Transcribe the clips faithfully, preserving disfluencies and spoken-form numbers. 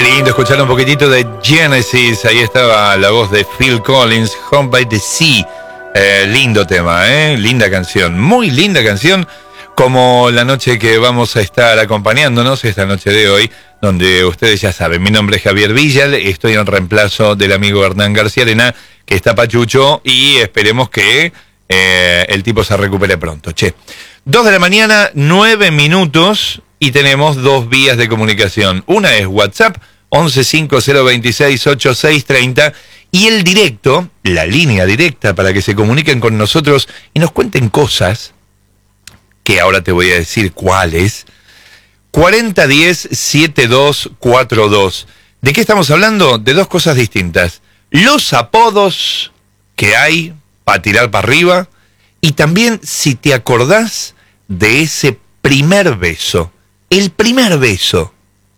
lindo escuchar un poquitito de Genesis. Ahí estaba la voz de Phil Collins, Home by the Sea. Eh, lindo tema, ¿eh? Linda canción, muy linda canción. Como la noche que vamos a estar acompañándonos, esta noche de hoy, donde ustedes ya saben, mi nombre es Javier Villal, estoy en reemplazo del amigo Hernán García Arena, que está pachucho, y esperemos que eh, el tipo se recupere pronto. Che, dos de la mañana, nueve minutos, y tenemos dos vías de comunicación. Una es WhatsApp, once cinco cero veintiséis ochenta y seis treinta, y el directo, la línea directa para que se comuniquen con nosotros y nos cuenten cosas, que ahora te voy a decir cuáles. cuarenta diez setenta y dos cuarenta y dos. ¿De qué estamos hablando? De dos cosas distintas. Los apodos que hay para tirar para arriba, y también si te acordás de ese primer beso. El primer beso.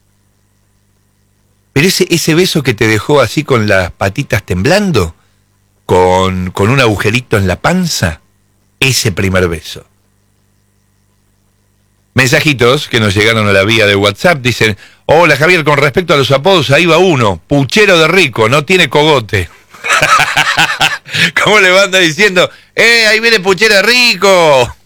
Pero ese, ese beso que te dejó así con las patitas temblando, con, con un agujerito en la panza, ese primer beso. Mensajitos que nos llegaron a la vía de WhatsApp dicen: hola Javier, con respecto a los apodos, ahí va uno, puchero de rico, no tiene cogote. ¿Cómo le va a andar diciendo? ¡Eh, ahí viene puchero de rico!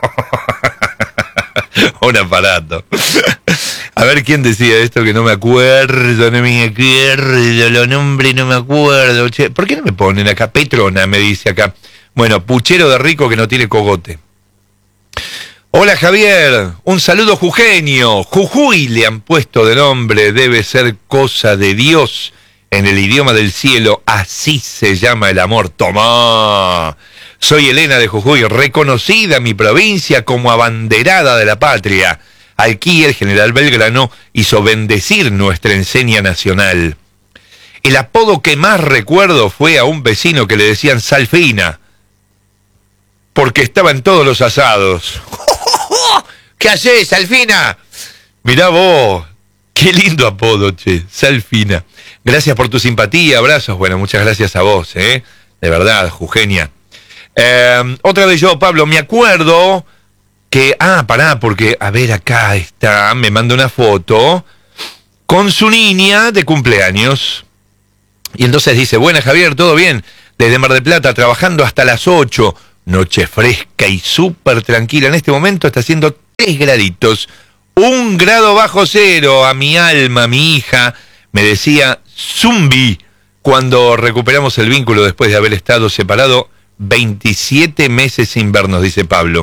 Un aparato. A ver quién decía esto, que no me acuerdo, no me acuerdo, los nombres no me acuerdo. Che, ¿por qué no me ponen acá? Petrona me dice acá. Bueno, puchero de rico que no tiene cogote. Hola Javier, un saludo jujeño. Jujuy le han puesto de nombre, debe ser cosa de Dios en el idioma del cielo, así se llama el amor. Tomá. Soy Elena de Jujuy, reconocida en mi provincia como abanderada de la patria. Aquí el general Belgrano hizo bendecir nuestra enseña nacional. El apodo que más recuerdo fue a un vecino que le decían Salfina, porque estaba en todos los asados. ¿Qué hacés, Salfina? Mirá vos, qué lindo apodo, che, Salfina. Gracias por tu simpatía, abrazos. Bueno, muchas gracias a vos, ¿eh? De verdad, Jujeña. Eh, otra vez yo, Pablo, me acuerdo que... Ah, pará, porque, a ver, acá está, me manda una foto con su niña de cumpleaños. Y entonces dice: buena Javier, ¿todo bien? Desde Mar del Plata, trabajando hasta las ocho. Noche fresca y súper tranquila. En este momento está haciendo tres graditos. Un grado bajo cero. A mi alma, mi hija, me decía zumbi cuando recuperamos el vínculo después de haber estado separado veintisiete meses sin vernos, dice Pablo.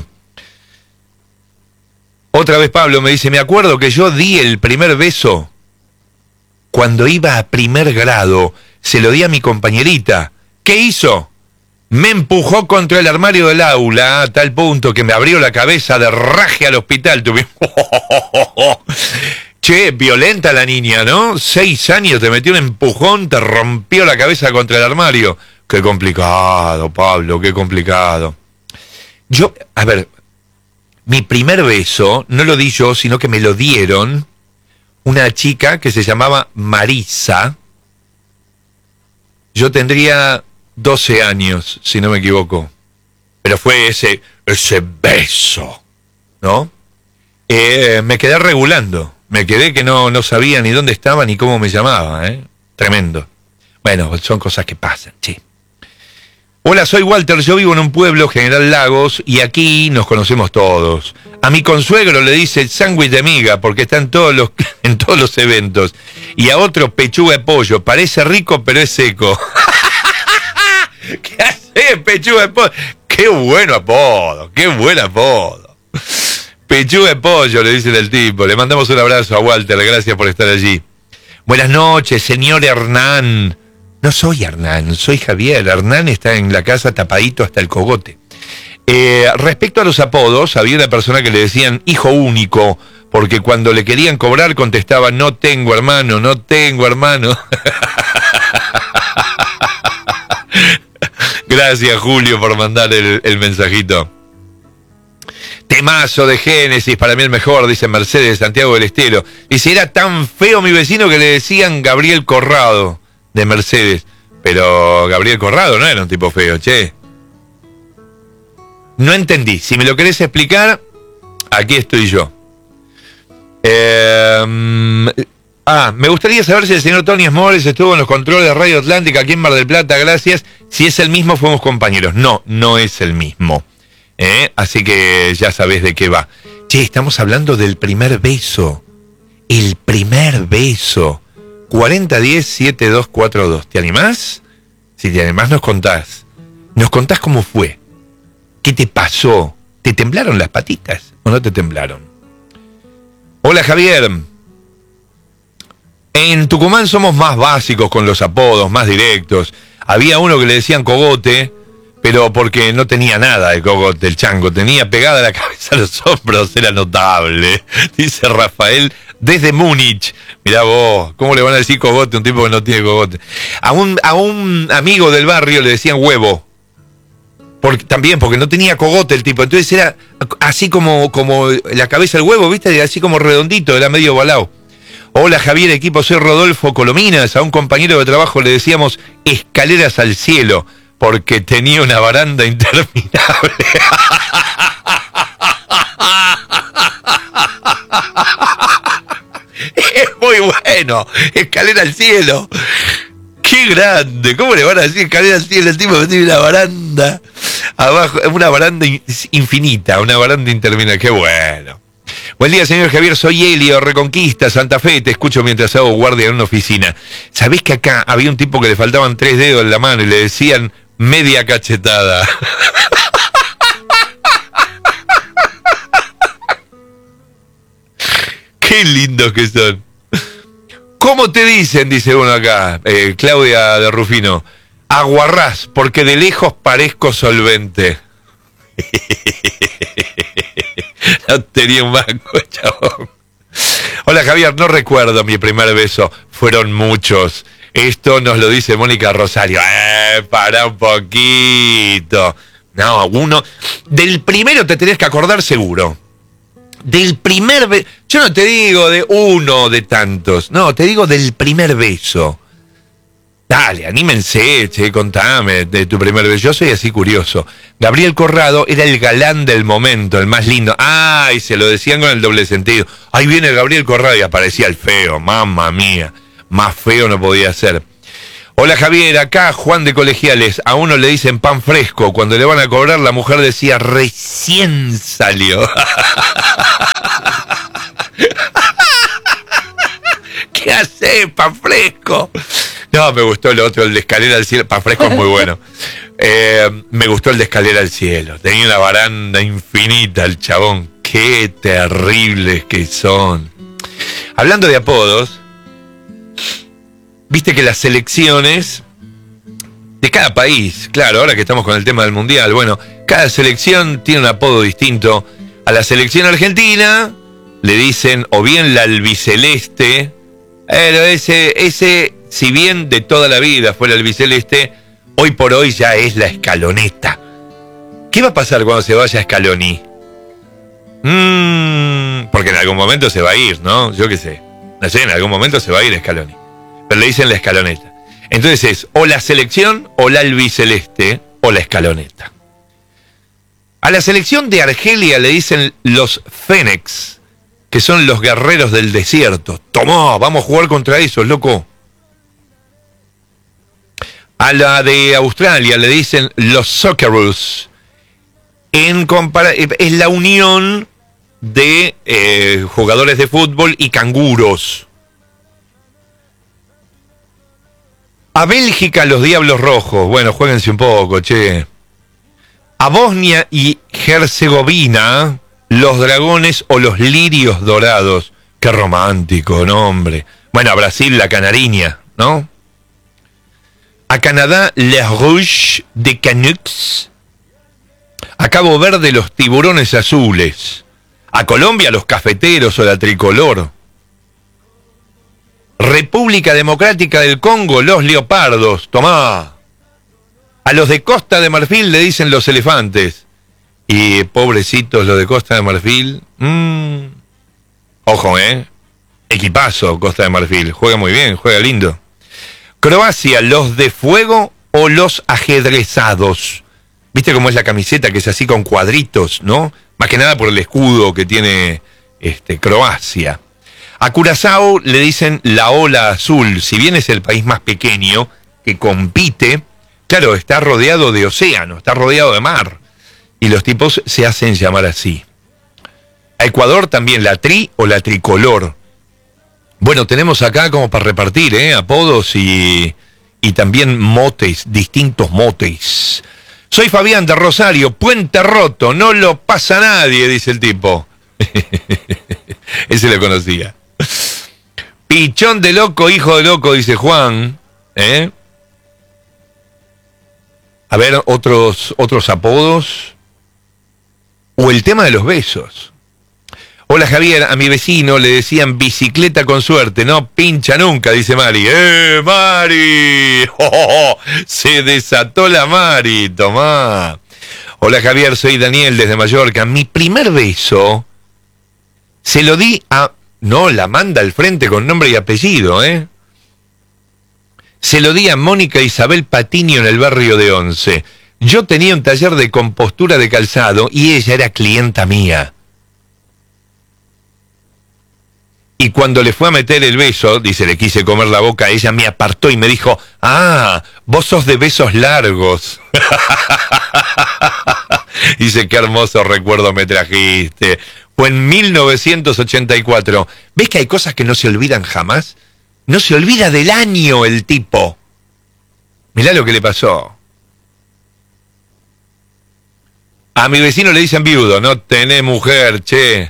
Otra vez Pablo me dice: me acuerdo que yo di el primer beso cuando iba a primer grado. Se lo di a mi compañerita. ¿Qué hizo? Me empujó contra el armario del aula a tal punto que me abrió la cabeza de raje al hospital. Che, violenta la niña, ¿no? Seis años, te metió un empujón, te rompió la cabeza contra el armario. Qué complicado, Pablo, qué complicado. Yo, a ver, mi primer beso no lo di yo, sino que me lo dieron una chica que se llamaba Marisa. Yo tendría doce años, si no me equivoco. Pero fue ese, ese beso, ¿no? Eh, me quedé regulando. Me quedé que no, no sabía ni dónde estaba ni cómo me llamaba, ¿eh? Tremendo. Bueno, son cosas que pasan, sí. Hola, soy Walter, yo vivo en un pueblo, General Lagos, y aquí nos conocemos todos. A mi consuegro le dice sándwich de miga, porque está en todos los, en todos los eventos. Y a otro pechuga de pollo, parece rico pero es seco. ¿Qué hace, pechuga de pollo? Qué bueno apodo, qué buen apodo. Pechuga de pollo, le dice el tipo. Le mandamos un abrazo a Walter, gracias por estar allí. Buenas noches, señor Hernán. No soy Hernán, soy Javier. Hernán está en la casa tapadito hasta el cogote. Eh, respecto a los apodos, había una persona que le decían hijo único, porque cuando le querían cobrar contestaba: no tengo hermano, no tengo hermano. Gracias, Julio, por mandar el, el mensajito. Temazo de Génesis, para mí el mejor, dice Mercedes Santiago del Estero. Dice: era tan feo mi vecino que le decían Gabriel Corrado, de Mercedes. Pero Gabriel Corrado no era un tipo feo, che. No entendí. Si me lo querés explicar, aquí estoy yo. Eh, Ah, me gustaría saber si el señor Tony Smores estuvo en los controles de Radio Atlántica aquí en Mar del Plata, gracias. Si es el mismo, fuimos compañeros. No, no es el mismo. ¿Eh? Así que ya sabés de qué va. Che, estamos hablando del primer beso. El primer beso. cuarenta diez setenta y dos cuarenta y dos. ¿Te animás? Si te animás, nos contás. Nos contás cómo fue. ¿Qué te pasó? ¿Te temblaron las patitas o no te temblaron? Hola, Javier. En Tucumán somos más básicos con los apodos, más directos. Había uno que le decían cogote, pero porque no tenía nada de cogote, el chango. Tenía pegada la cabeza a los hombros, era notable. Dice Rafael desde Múnich. Mirá vos, ¿cómo le van a decir cogote a un tipo que no tiene cogote? A un, a un amigo del barrio le decían huevo. Porque, también porque no tenía cogote el tipo. Entonces era así como, como la cabeza del huevo, ¿viste? Así como redondito, era medio ovalado. Hola Javier, equipo, soy Rodolfo Colominas. A un compañero de trabajo le decíamos escaleras al cielo, porque tenía una baranda interminable. Es muy bueno, escalera al cielo. ¡Qué grande! ¿Cómo le van a decir escalera al cielo? El tipo que tiene una baranda abajo, una baranda infinita, una baranda interminable. ¡Qué bueno! Buen día, señor Javier, soy Helio, Reconquista, Santa Fe, te escucho mientras hago guardia en una oficina. ¿Sabés que acá había un tipo que le faltaban tres dedos en la mano y le decían media cachetada? ¡Qué lindos que son! ¿Cómo te dicen? Dice uno acá, eh, Claudia de Rufino. Aguarrás, porque de lejos parezco solvente. No tenía un banco, chabón. Hola Javier, no recuerdo mi primer beso. Fueron muchos. Esto nos lo dice Mónica Rosario. Eh, para un poquito. No, uno. Del primero te tenés que acordar seguro. Del primer beso. Yo no te digo de uno de tantos. No, te digo del primer beso. Dale, anímense, che, contame de tu primer beso. Yo soy así curioso. Gabriel Corrado era el galán del momento, el más lindo. Ay, se lo decían con el doble sentido. Ahí viene Gabriel Corrado y aparecía el feo. Mamma mía, más feo no podía ser. Hola Javier, acá Juan de Colegiales. A uno le dicen pan fresco. Cuando le van a cobrar, la mujer decía recién salió. ¿Qué hace, pan fresco? No, me gustó el otro, el de escalera al cielo. Pan fresco es muy bueno. Eh, me gustó el de escalera al cielo. Tenía una baranda infinita el chabón. Qué terribles que son. Hablando de apodos, viste que las selecciones de cada país, claro, ahora que estamos con el tema del mundial, bueno, cada selección tiene un apodo distinto. A la selección argentina le dicen o bien la albiceleste, pero ese, ese, si bien de toda la vida fue la albiceleste, hoy por hoy ya es la escaloneta. ¿Qué va a pasar cuando se vaya Scaloni? Mm, porque en algún momento se va a ir, ¿no? Yo qué sé. No sé, en algún momento se va a ir Scaloni. Pero le dicen la escaloneta. Entonces es o la selección, o la albiceleste, o la escaloneta. A la selección de Argelia le dicen los Fénix, que son los guerreros del desierto. Tomá, vamos a jugar contra esos, loco. A la de Australia le dicen los Socceroos. En compara- es la unión de eh, jugadores de fútbol y canguros. A Bélgica los Diablos Rojos. Bueno, jueguense un poco, che. A Bosnia y Herzegovina los Dragones o los Lirios Dorados. Qué romántico, ¿no, hombre? Bueno, a Brasil la Canariña, ¿no? A Canadá les Rouges de Canucks. A Cabo Verde los Tiburones Azules. A Colombia los Cafeteros o la Tricolor. República Democrática del Congo los Leopardos. Tomá. A los de Costa de Marfil le dicen los Elefantes. Y pobrecitos los de Costa de Marfil. Mmm. Ojo, eh. Equipazo Costa de Marfil. Juega muy bien, juega lindo. Croacia, los de Fuego o los Ajedrezados. ¿Viste cómo es la camiseta, que es así con cuadritos, ¿no? Más que nada por el escudo que tiene este, Croacia. A Curazao le dicen la ola azul, si bien es el país más pequeño que compite, claro, está rodeado de océano, está rodeado de mar, y los tipos se hacen llamar así. A Ecuador también la tri o la tricolor. Bueno, tenemos acá como para repartir, ¿eh? Apodos y, y también motes, distintos motes. Soy Fabián de Rosario, Puente Roto, no lo pasa nadie, dice el tipo. Ese lo conocía. Pichón de loco, hijo de loco, dice Juan. ¿Eh? A ver, otros, otros apodos. O el tema de los besos. Hola Javier, a mi vecino le decían bicicleta con suerte, no pincha nunca, dice Mari. ¡Eh, Mari! ¡Oh, oh, oh! Se desató la Mari, tomá. Hola Javier, soy Daniel desde Mallorca. Mi primer beso se lo di a... No, la manda al frente con nombre y apellido, ¿eh? Se lo di a Mónica Isabel Patiño en el barrio de Once. Yo tenía un taller de compostura de calzado y ella era clienta mía. Y cuando le fue a meter el beso, dice, le quise comer la boca, ella me apartó y me dijo, ah, vos sos de besos largos. Dice, qué hermoso recuerdo me trajiste. Fue en mil novecientos ochenta y cuatro. ¿Ves que hay cosas que no se olvidan jamás? No se olvida del año el tipo. Mirá lo que le pasó. A mi vecino le dicen viudo, no tenés mujer, che.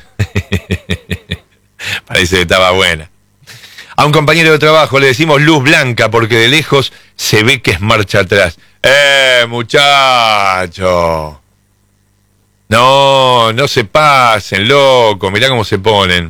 Parece que estaba buena. A un compañero de trabajo le decimos luz blanca porque de lejos se ve que es marcha atrás. ¡Eh, muchacho! No, no se pasen, loco, mirá cómo se ponen.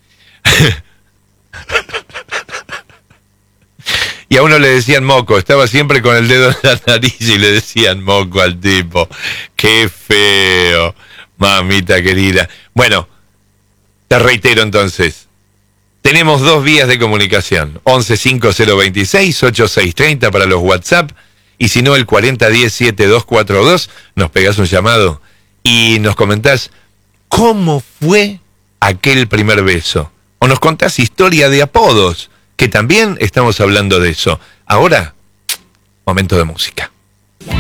Y a uno le decían moco, estaba siempre con el dedo en la nariz y le decían moco al tipo. ¡Qué feo! Mamita querida. Bueno, te reitero entonces. Tenemos dos vías de comunicación. once cinco cero veintiséis ochenta y seis treinta para los WhatsApp. Y si no, el cuarenta diez setenta y dos cuarenta y dos. Nos pegás un llamado y nos comentás cómo fue aquel primer beso. O nos contás historia de apodos, que también estamos hablando de eso. Ahora, momento de música.